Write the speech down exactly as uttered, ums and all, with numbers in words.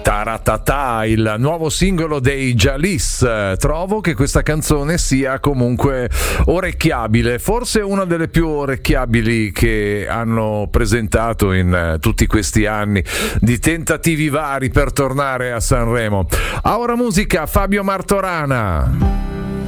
Taratata, il nuovo singolo dei Jalis. Trovo che questa canzone sia comunque orecchiabile, forse una delle più orecchiabili che hanno presentato in tutti questi anni di tentativi vari per tornare a Sanremo. A Ora Musica, Fabio Martorana.